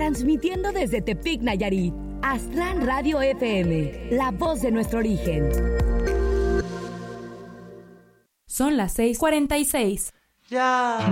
transmitiendo desde Tepic, Nayarit. Aztlán Radio FM, la voz de nuestro origen. Son las 6:46. Ya.